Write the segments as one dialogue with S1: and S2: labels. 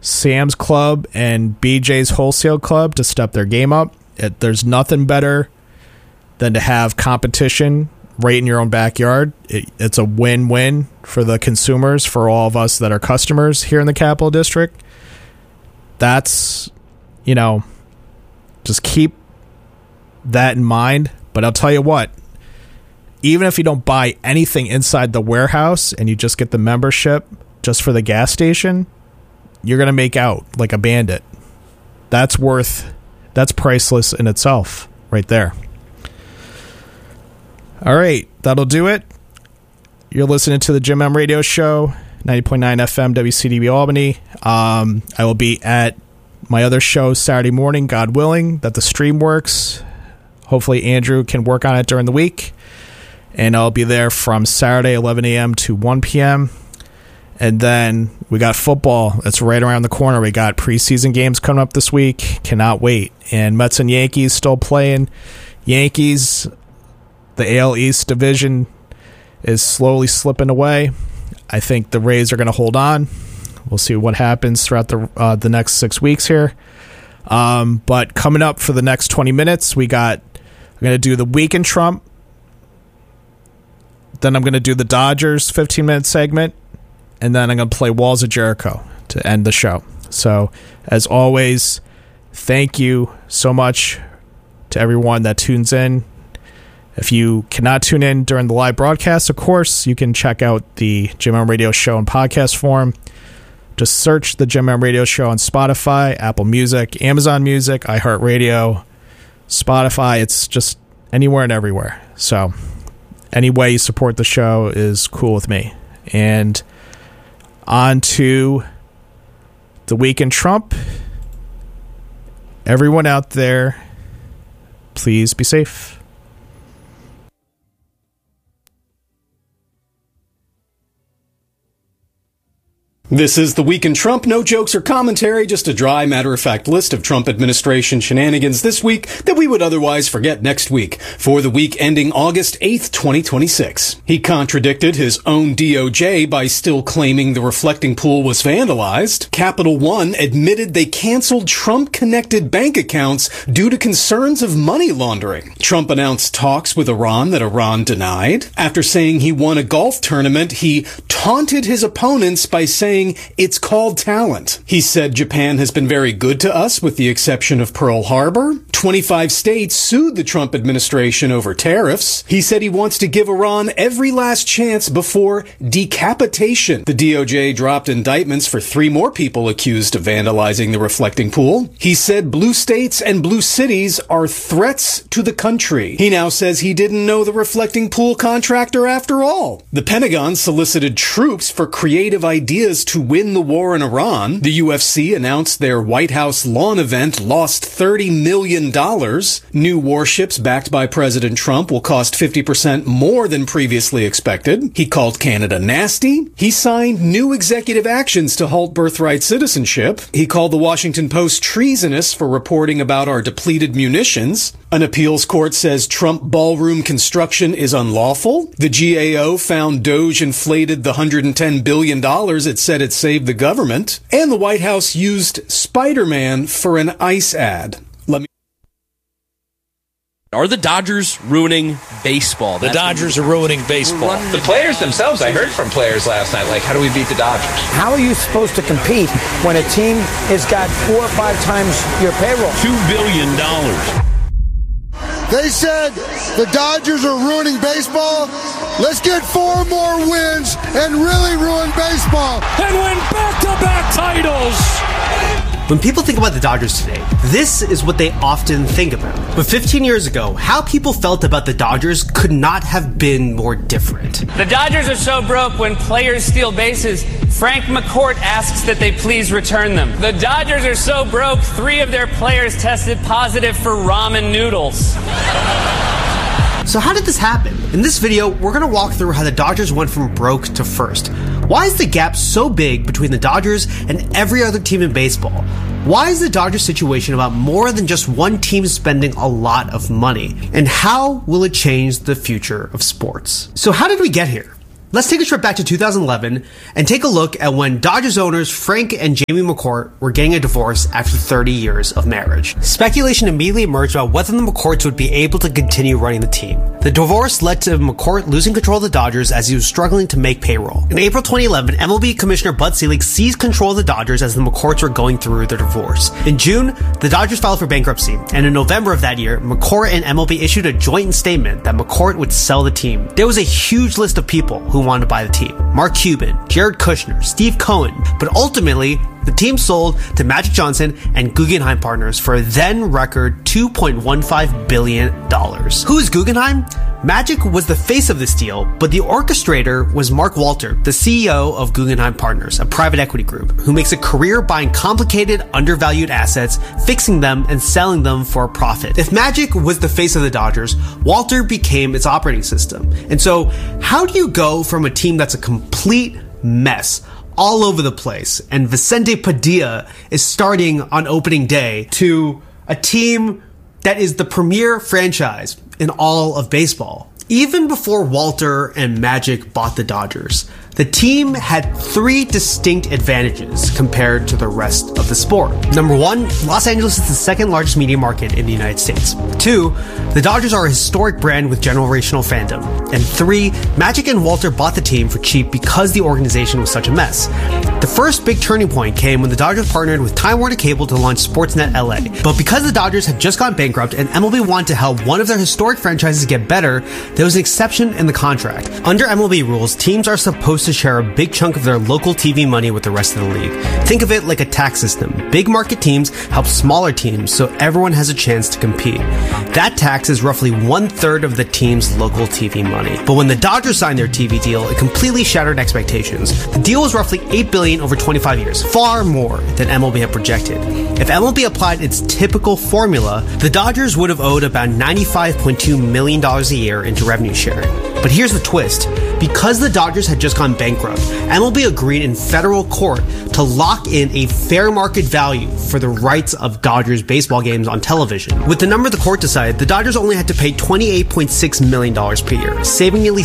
S1: Sam's Club and BJ's Wholesale Club to step their game up. There's nothing better than to have competition right in your own backyard. It's a win-win for the consumers, for all of us that are customers here in the Capital District. That's, just keep that in mind. But I'll tell you what, even if you don't buy anything inside the warehouse and you just get the membership just for the gas station, you're going to make out like a bandit. That's priceless in itself right there. All right, that'll do it. You're listening to the Jim M Radio Show, 90.9 FM, WCDB Albany. I will be at my other show Saturday morning, God willing, that the stream works. Hopefully Andrew can work on it during the week. And I'll be there from Saturday, 11 a.m. to 1 p.m. And then we got football. It's right around the corner. We got preseason games coming up this week. Cannot wait. And Mets and Yankees still playing. Yankees, the AL East division is slowly slipping away. I think the Rays are going to hold on. We'll see what happens throughout the next 6 weeks here. But coming up for the next 20 minutes, we're going to do the Week in Trump. Then I'm going to do the Dodgers 15-minute segment. And then I'm going to play Walls of Jericho to end the show. So, as always, thank you so much to everyone that tunes in. If you cannot tune in during the live broadcast, of course, you can check out the Jim M Radio Show in podcast form. Just search the Jim M Radio Show on Spotify, Apple Music, Amazon Music, iHeartRadio, Spotify. It's just anywhere and everywhere. So, any way you support the show is cool with me. And on to the Week in Trump. Everyone out there, please be safe.
S2: This is the Week in Trump. No jokes or commentary, just a dry, matter-of-fact list of Trump administration shenanigans this week that we would otherwise forget next week for the week ending August 8th, 2026. He contradicted his own DOJ by still claiming the reflecting pool was vandalized. Capital One admitted they canceled Trump-connected bank accounts due to concerns of money laundering. Trump announced talks with Iran that Iran denied. After saying he won a golf tournament, he taunted his opponents by saying it's called talent. He said Japan has been very good to us with the exception of Pearl Harbor. 25 states sued the Trump administration over tariffs. He said he wants to give Iran every last chance before decapitation. The DOJ dropped indictments for 3 more people accused of vandalizing the reflecting pool. He said blue states and blue cities are threats to the country. He now says he didn't know the reflecting pool contractor after all. The Pentagon solicited troops for creative ideas to win the war in Iran. The UFC announced their White House lawn event lost $30 million. New warships backed by President Trump will cost 50% more than previously expected. He called Canada nasty. He signed new executive actions to halt birthright citizenship. He called the Washington Post treasonous for reporting about our depleted munitions. An appeals court says Trump ballroom construction is unlawful. The GAO found Doge inflated the $110 billion it said it saved the government. And the White House used Spider-Man for an ICE ad.
S3: Are the Dodgers ruining baseball?
S4: The Dodgers are ruining baseball.
S5: The players themselves, I heard from players last night, like, how do we beat the Dodgers?
S6: How are you supposed to compete when a team has got 4 or 5 times your payroll?
S4: $2 billion.
S7: They said the Dodgers are ruining baseball. Let's get 4 more wins and really ruin baseball.
S4: And win back-to-back titles.
S8: When people think about the Dodgers today, this is what they often think about. But 15 years ago, how people felt about the Dodgers could not have been more different.
S9: The Dodgers are so broke when players steal bases, Frank McCourt asks that they please return them. The Dodgers are so broke, 3 of their players tested positive for ramen noodles.
S8: So how did this happen? In this video, we're going to walk through how the Dodgers went from broke to first. Why is the gap so big between the Dodgers and every other team in baseball? Why is the Dodgers situation about more than just one team spending a lot of money? And how will it change the future of sports? So how did we get here? Let's take a trip back to 2011 and take a look at when Dodgers owners Frank and Jamie McCourt were getting a divorce after 30 years of marriage. Speculation immediately emerged about whether the McCourts would be able to continue running the team. The divorce led to McCourt losing control of the Dodgers as he was struggling to make payroll. In April 2011, MLB Commissioner Bud Selig seized control of the Dodgers as the McCourts were going through their divorce. In June, the Dodgers filed for bankruptcy, and in November of that year, McCourt and MLB issued a joint statement that McCourt would sell the team. There was a huge list of people who wanted to buy the team. Mark Cuban, Jared Kushner, Steve Cohen, but ultimately, the team sold to Magic Johnson and Guggenheim Partners for a then record $2.15 billion. Who is Guggenheim? Magic was the face of this deal, but the orchestrator was Mark Walter, the CEO of Guggenheim Partners, a private equity group, who makes a career buying complicated, undervalued assets, fixing them, and selling them for a profit. If Magic was the face of the Dodgers, Walter became its operating system. And so, how do you go from a team that's a complete mess, all over the place, and Vicente Padilla is starting on opening day, to a team that is the premier franchise in all of baseball? Even before Walter and Magic bought the Dodgers, the team had three distinct advantages compared to the rest of the sport. Number one, Los Angeles is the second largest media market in the United States. Two, the Dodgers are a historic brand with generational fandom. And three, Magic and Walter bought the team for cheap because the organization was such a mess. The first big turning point came when the Dodgers partnered with Time Warner Cable to launch Sportsnet LA. But because the Dodgers had just gone bankrupt and MLB wanted to help one of their historic franchises get better, there was an exception in the contract. Under MLB rules, teams are supposed to share a big chunk of their local TV money with the rest of the league. Think of it like a tax system. Big market teams help smaller teams so everyone has a chance to compete. That tax is roughly 1/3 of the team's local TV money. But when the Dodgers signed their TV deal, it completely shattered expectations. The deal was roughly $8 billion over 25 years, far more than MLB had projected. If MLB applied its typical formula, the Dodgers would have owed about $95.2 million a year into revenue sharing. But here's the twist. Because the Dodgers had just gone bankrupt, MLB agreed in federal court to lock in a fair market value for the rights of Dodgers baseball games on television. With the number the court decided, the Dodgers only had to pay $28.6 million per year, saving nearly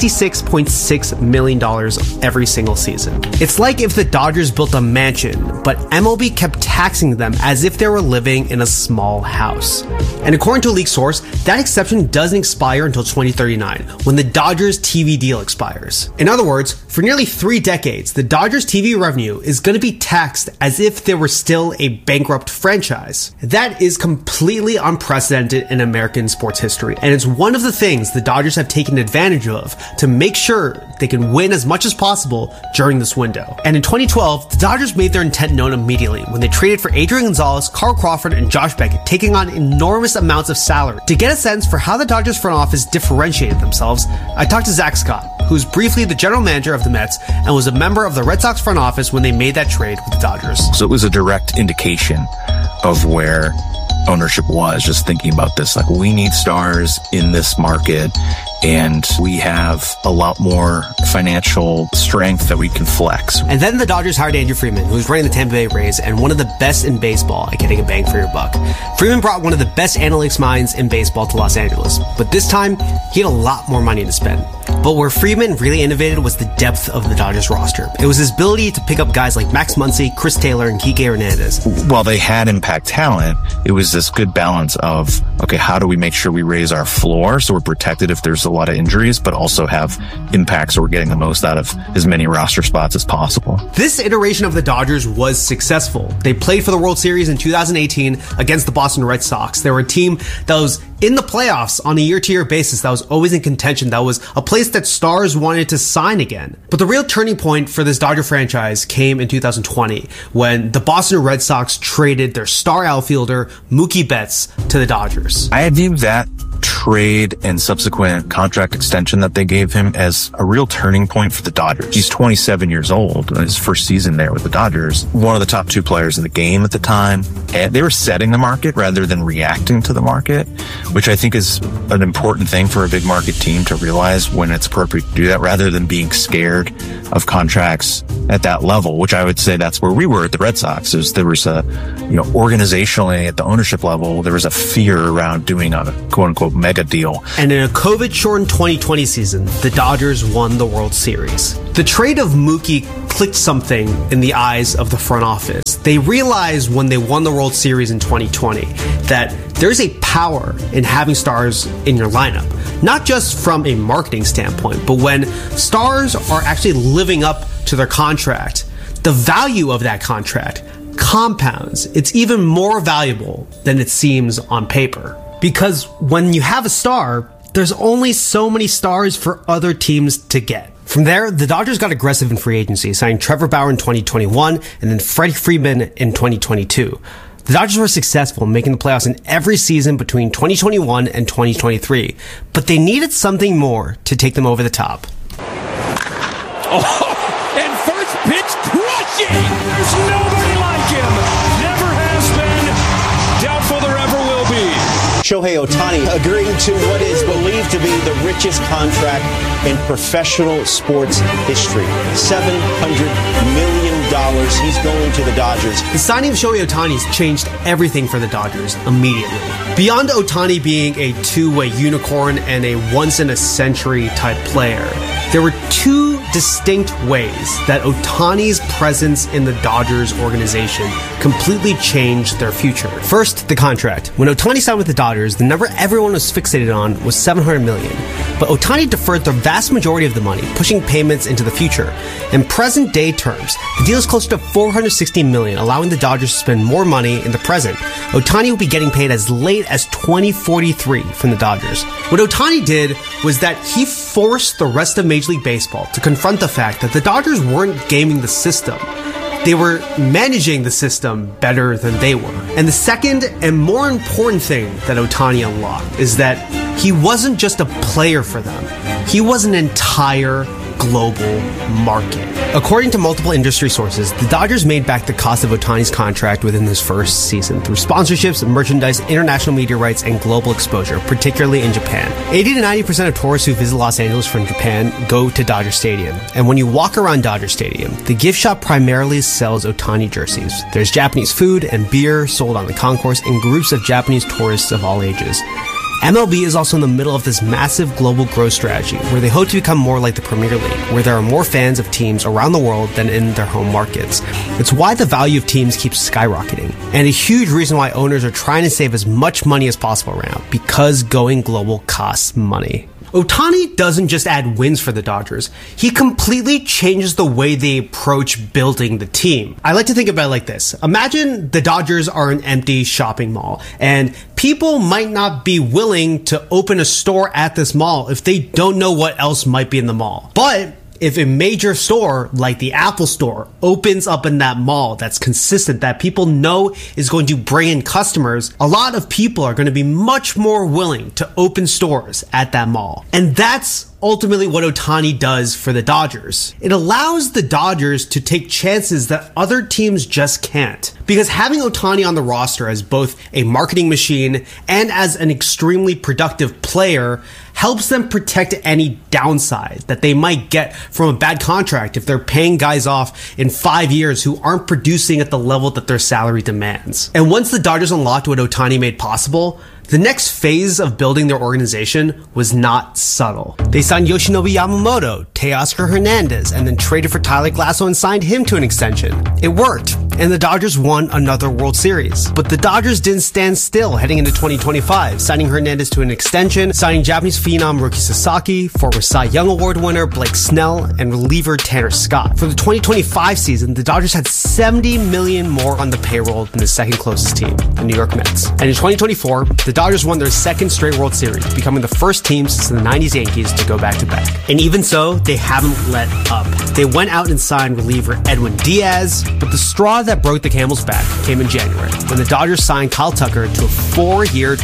S8: $66.6 million every single season. It's like if the Dodgers built a mansion, but MLB kept taxing them as if they were living in a small house. And according to a leaked source, that exception doesn't expire until 2039, when the Dodgers TV deal expires. In other words, for nearly 3 decades, the Dodgers TV revenue is going to be taxed as if they were still a bankrupt franchise. That is completely unprecedented in American sports history, and it's one of the things the Dodgers have taken advantage of to make sure they can win as much as possible during this window. And in 2012, the Dodgers made their intent known immediately when they traded for Adrian Gonzalez, Carl Crawford, and Josh Beckett, taking on enormous amounts of salary. To get a sense for how the Dodgers front office differentiated themselves, I talked to Zach Scott, who's briefly the general manager of the Mets and was a member of the Red Sox front office when they made that trade with the Dodgers.
S10: So it was a direct indication of where ownership was, just thinking about this. Like, we need stars in this market, and we have a lot more financial strength that we can flex.
S8: And then the Dodgers hired Andrew Friedman, who was running the Tampa Bay Rays and one of the best in baseball at getting a bang for your buck. Friedman brought one of the best analytics minds in baseball to Los Angeles, but this time, he had a lot more money to spend. But where Friedman really innovated was the depth of the Dodgers roster. It was his ability to pick up guys like Max Muncy, Chris Taylor, and Kike Hernandez.
S10: While they had impact talent, it was this good balance of, okay, how do we make sure we raise our floor so we're protected if there's a lot of injuries, but also have impact so we're getting the most out of as many roster spots as possible.
S8: This iteration of the Dodgers was successful. They played for the World Series in 2018 against the Boston Red Sox. They were a team that was in the playoffs on a year-to-year basis, that was always in contention, that was a place that stars wanted to sign again. But the real turning point for this Dodger franchise came in 2020 when the Boston Red Sox traded their star outfielder Mookie Betts to the Dodgers.
S10: I view that trade and subsequent contract extension that they gave him as a real turning point for the Dodgers. He's 27 years old, his first season there with the Dodgers, one of the top 2 players in the game at the time. And they were setting the market rather than reacting to the market, which I think is an important thing for a big market team to realize when it's appropriate to do that, rather than being scared of contracts at that level, which I would say that's where we were at the Red Sox. There was a, organizationally at the ownership level, there was a fear around doing a quote unquote mega deal.
S8: And in a COVID-shortened 2020 season, the Dodgers won the World Series. The trade of Mookie clicked something in the eyes of the front office. They realized when they won the World Series in 2020 that there's a power in having stars in your lineup. Not just from a marketing standpoint, but when stars are actually living up to their contract, the value of that contract compounds. It's even more valuable than it seems on paper. Because when you have a star, there's only so many stars for other teams to get. From there, the Dodgers got aggressive in free agency, signing Trevor Bauer in 2021 and then Freddie Freeman in 2022. The Dodgers were successful in making the playoffs in every season between 2021 and 2023, but they needed something more to take them over the top.
S4: Oh, and first pitch crushing! There's nobody like him! Never has been. Doubtful there ever will be.
S11: Shohei Ohtani agreeing to what is believed to be the richest contract in professional sports history. $700 million. He's going to the Dodgers.
S8: The signing of Shohei Ohtani has changed everything for the Dodgers immediately. Beyond Ohtani being a two-way unicorn and a once-in-a-century type player, there were two distinct ways that Ohtani's presence in the Dodgers organization completely changed their future. First, the contract. When Ohtani signed with the Dodgers, the number everyone was fixated on was $700 million. But Ohtani deferred the vast majority of the money, pushing payments into the future. In present-day terms, the deal is closer to $460 million, allowing the Dodgers to spend more money in the present. Ohtani will be getting paid as late as 2043 from the Dodgers. What Ohtani did was that he forced the rest of Major League Baseball to confront the fact that the Dodgers weren't gaming the system. They were managing the system better than they were. And the second and more important thing that Ohtani unlocked is that he wasn't just a player for them. He was an entire global market. According to multiple industry sources, the Dodgers made back the cost of Ohtani's contract within his first season through sponsorships, merchandise, international media rights, and global exposure, particularly in Japan. 80 to 90% of tourists who visit Los Angeles from Japan go to Dodger Stadium. And when you walk around Dodger Stadium, the gift shop primarily sells Ohtani jerseys. There's Japanese food and beer sold on the concourse and groups of Japanese tourists of all ages. MLB is also in the middle of this massive global growth strategy where they hope to become more like the Premier League, where there are more fans of teams around the world than in their home markets. It's why the value of teams keeps skyrocketing, and a huge reason why owners are trying to save as much money as possible right now, because going global costs money. Ohtani doesn't just add wins for the Dodgers. He completely changes the way they approach building the team. I like to think about it like this. Imagine the Dodgers are an empty shopping mall, and people might not be willing to open a store at this mall if they don't know what else might be in the mall. But if a major store like the Apple Store opens up in that mall that's consistent, that people know is going to bring in customers, a lot of people are going to be much more willing to open stores at that mall. And that's ultimately what Ohtani does for the Dodgers. It allows the Dodgers to take chances that other teams just can't. Because having Ohtani on the roster as both a marketing machine and as an extremely productive player helps them protect any downside that they might get from a bad contract if they're paying guys off in 5 years who aren't producing at the level that their salary demands. And once the Dodgers unlocked what Ohtani made possible, the next phase of building their organization was not subtle. They signed Yoshinobu Yamamoto, Teoscar Hernandez, and then traded for Tyler Glasnow and signed him to an extension. It worked, and the Dodgers won another World Series. But the Dodgers didn't stand still heading into 2025, signing Hernandez to an extension, signing Japanese phenom Roki Sasaki, former Cy Young Award winner Blake Snell, and reliever Tanner Scott. For the 2025 season, the Dodgers had $70 million more on the payroll than the second closest team, the New York Mets. And in 2024, the Dodgers won their second straight World Series, becoming the first team since the 90s Yankees to go back-to-back. And even so, they haven't let up. They went out and signed reliever Edwin Diaz, but the straw that broke the camel's back came in January, when the Dodgers signed Kyle Tucker to a 4-year,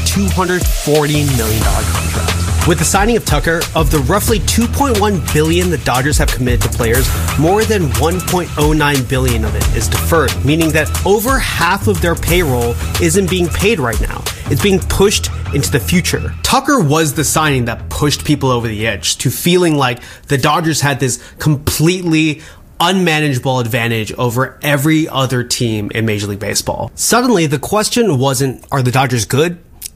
S8: $240 million contract. With the signing of Tucker, of the roughly $2.1 billion the Dodgers have committed to players, more than $1.09 billion of it is deferred, meaning that over half of their payroll isn't being paid right now. It's being pushed into the future. Tucker was the signing that pushed people over the edge to feeling like the Dodgers had this completely unmanageable advantage over every other team in Major League Baseball. Suddenly, the question wasn't, are the Dodgers good?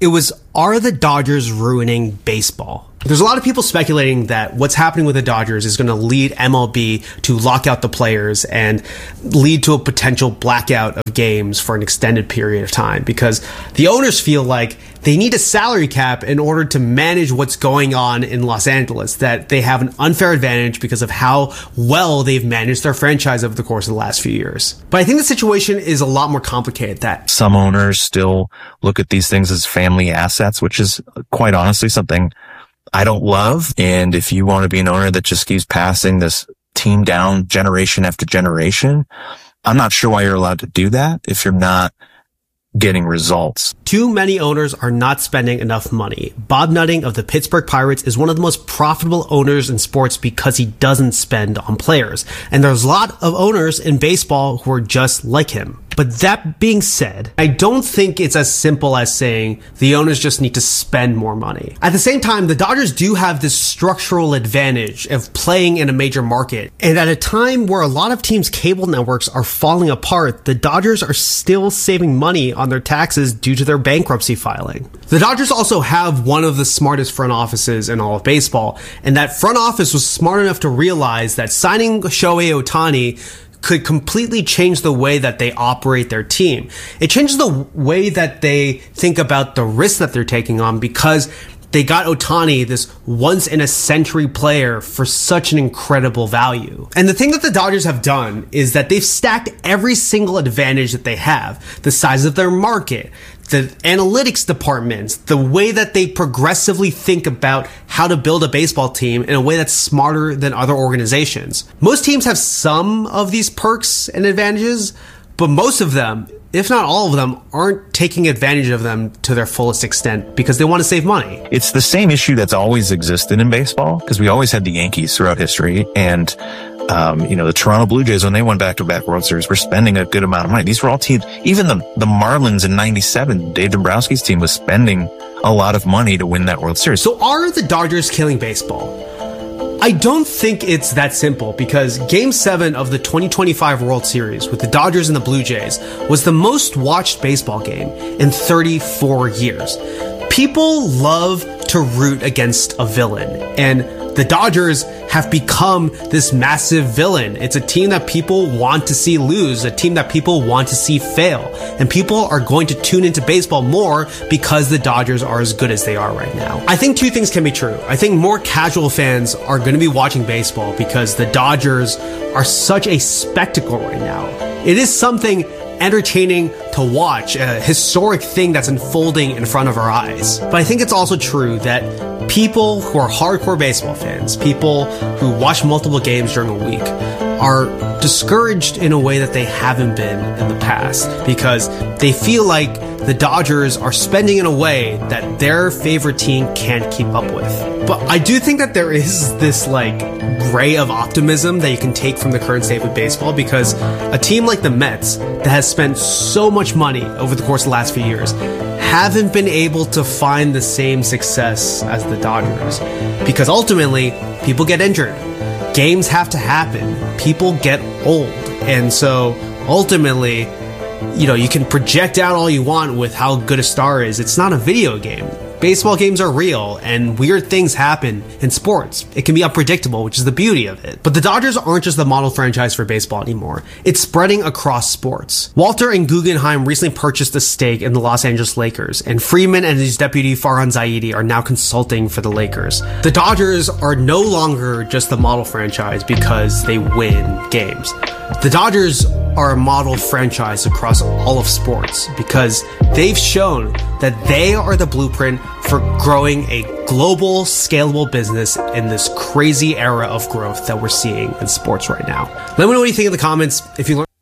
S8: It was, are the Dodgers ruining baseball? There's a lot of people speculating that what's happening with the Dodgers is going to lead MLB to lock out the players and lead to a potential blackout of games for an extended period of time, because the owners feel like they need a salary cap in order to manage what's going on in Los Angeles, that they have an unfair advantage because of how well they've managed their franchise over the course of the last few years. But I think the situation is a lot more complicated than that.
S10: Some owners still look at these things as family assets, which is quite honestly something I don't love. And if you want to be an owner that just keeps passing this team down generation after generation, I'm not sure why you're allowed to do that if you're not getting results.
S8: Too many owners are not spending enough money. Bob Nutting of the Pittsburgh Pirates is one of the most profitable owners in sports because he doesn't spend on players. And there's a lot of owners in baseball who are just like him. But that being said, I don't think it's as simple as saying the owners just need to spend more money. At the same time, the Dodgers do have this structural advantage of playing in a major market. And at a time where a lot of teams' cable networks are falling apart, the Dodgers are still saving money on their taxes due to their bankruptcy filing. The Dodgers also have one of the smartest front offices in all of baseball. And that front office was smart enough to realize that signing Shohei Ohtani could completely change the way that they operate their team. It changes the way that they think about the risks that they're taking on, because they got Ohtani, this once-in-a-century player, for such an incredible value. And the thing that the Dodgers have done is that they've stacked every single advantage that they have. The size of their market, the analytics departments, the way that they progressively think about how to build a baseball team in a way that's smarter than other organizations. Most teams have some of these perks and advantages, but most of them, if not all of them, aren't taking advantage of them to their fullest extent because they want to save money.
S10: It's the same issue that's always existed in baseball, because we always had the Yankees throughout history, and the Toronto Blue Jays, when they won back-to-back World Series, were spending a good amount of money. These were all teams, even the Marlins in 97, Dave Dombrowski's team was spending a lot of money to win that World Series.
S8: So are the Dodgers killing baseball? I don't think it's that simple, because Game 7 of the 2025 World Series with the Dodgers and the Blue Jays was the most watched baseball game in 34 years. People love to root against a villain, and the Dodgers have become this massive villain. It's a team that people want to see lose, a team that people want to see fail. And people are going to tune into baseball more because the Dodgers are as good as they are right now. I think two things can be true. I think more casual fans are going to be watching baseball because the Dodgers are such a spectacle right now. It is something entertaining to watch, a historic thing that's unfolding in front of our eyes. But I think it's also true that people who are hardcore baseball fans, people who watch multiple games during a week, are discouraged in a way that they haven't been in the past, because they feel like the Dodgers are spending in a way that their favorite team can't keep up with. But I do think that there is this ray of optimism that you can take from the current state of baseball, because a team like the Mets that has spent so much money over the course of the last few years haven't been able to find the same success as the Dodgers, because ultimately people get injured. Games have to happen. People get old. And so ultimately, you can project out all you want with how good a star is. It's not a video game. Baseball games are real, and weird things happen in sports. It can be unpredictable, which is the beauty of it. But the Dodgers aren't just the model franchise for baseball anymore. It's spreading across sports. Walter and Guggenheim recently purchased a stake in the Los Angeles Lakers, and Freeman and his deputy Farhan Zaidi are now consulting for the Lakers. The Dodgers are no longer just the model franchise because they win games. The Dodgers are a model franchise across all of sports because they've shown that they are the blueprint for growing a global, scalable business in this crazy era of growth that we're seeing in sports right now. Let me know what you think in the comments. If you learned